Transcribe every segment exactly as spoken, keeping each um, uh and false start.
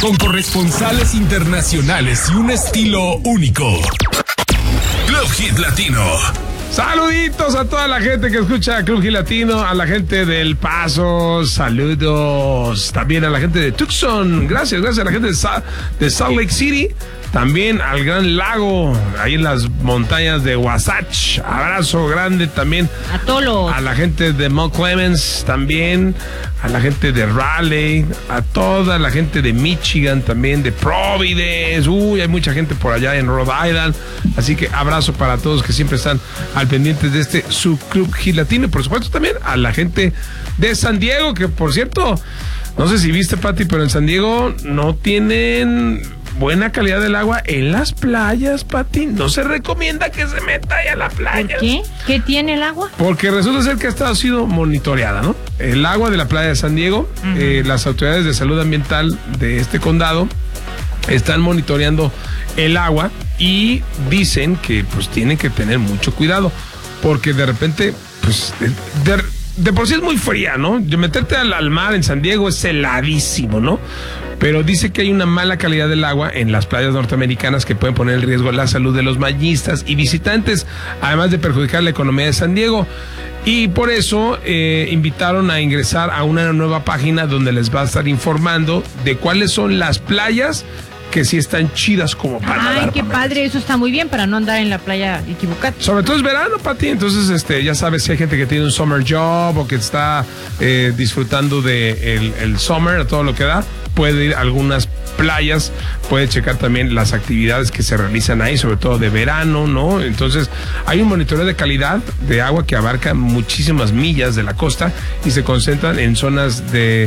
Con corresponsales internacionales y un estilo único. Club Hit Latino. Saluditos a toda la gente que escucha Club Hit Latino, a la gente del Paso, saludos también a la gente de Tucson, gracias, gracias a la gente de, Sa- de Salt Lake City, también al Gran Lago, ahí en las montañas de Wasatch, abrazo grande también a todos, a la gente de Mount Clemens también, a la gente de Raleigh, a toda la gente de Michigan también, de Providence, uy, hay mucha gente por allá en Rhode Island, así que abrazo para todos que siempre están al pendiente de este su Club Hit Latino, y por supuesto también a la gente de San Diego, que por cierto, no sé si viste, Pati, pero en San Diego no tienen buena calidad del agua en las playas, Pati. No se recomienda que se meta ahí a la playa. ¿Por qué? ¿Qué tiene el agua? Porque resulta ser que ha estado sido monitoreada, ¿no? El agua de la playa de San Diego, uh-huh. eh, las autoridades de salud ambiental de este condado están monitoreando el agua y dicen que pues tienen que tener mucho cuidado porque de repente pues de, de, de por sí es muy fría, ¿no? De meterte al, al mar en San Diego es heladísimo, ¿no? Pero dice que hay una mala calidad del agua en las playas norteamericanas que pueden poner en riesgo la salud de los bañistas y visitantes, además de perjudicar la economía de San Diego. Y por eso eh, invitaron a ingresar a una nueva página donde les va a estar informando de cuáles son las playas que sí están chidas como para Ay, nadar. qué padre, eso está muy bien para no andar en la playa equivocada. Sobre todo es verano, Pati, entonces este, ya sabes, si hay gente que tiene un summer job o que está eh, disfrutando de el, el summer, a todo lo que da, puede ir a algunas playas, puede checar también las actividades que se realizan ahí, sobre todo de verano, ¿no? Entonces, hay un monitoreo de calidad de agua que abarca muchísimas millas de la costa y se concentran en zonas de,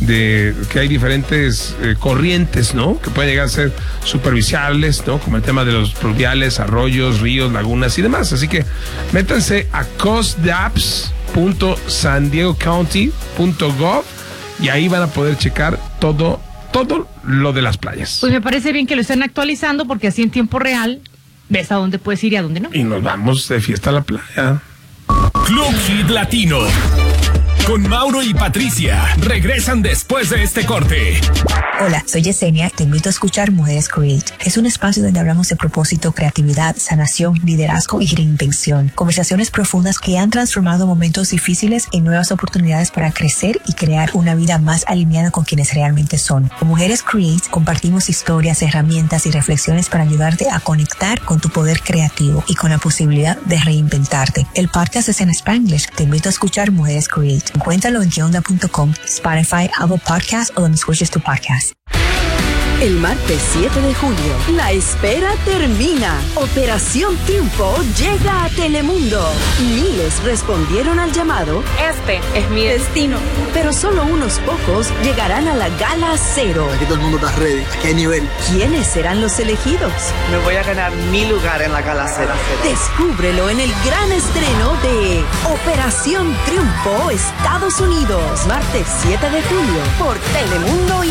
de que hay diferentes eh, corrientes, ¿no? Que pueden llegar a ser superficiales, ¿no? Como el tema de los pluviales, arroyos, ríos, lagunas y demás. Así que métanse a cosdaps punto san diego county punto gov y ahí van a poder checar todo, todo lo de las playas. Pues me parece bien que lo estén actualizando porque así en tiempo real ves a dónde puedes ir y a dónde no. Y nos vamos de fiesta a la playa. Club Hit Latino. Con Mauro y Patricia. Regresan después de este corte. Hola, soy Yesenia. Te invito a escuchar Mujeres Create. Es un espacio donde hablamos de propósito, creatividad, sanación, liderazgo y reinvención. Conversaciones profundas que han transformado momentos difíciles en nuevas oportunidades para crecer y crear una vida más alineada con quienes realmente son. Con Mujeres Create compartimos historias, herramientas y reflexiones para ayudarte a conectar con tu poder creativo y con la posibilidad de reinventarte. El podcast es en Spanglish. Te invito a escuchar Mujeres Create. Encuéntralo en que onda punto com, Spotify, Apple Podcasts o donde escuches tu podcast. El martes siete de julio, la espera termina. Operación Triunfo llega a Telemundo. Miles respondieron al llamado. Este es mi destino. Pero solo unos pocos llegarán a la Gala Cero. Aquí todo el mundo está ready. ¿A qué nivel? ¿Quiénes serán los elegidos? Me voy a ganar mi lugar en la Gala Cero. Descúbrelo en el gran estreno de Operación Triunfo Estados Unidos. Martes siete de julio por Telemundo y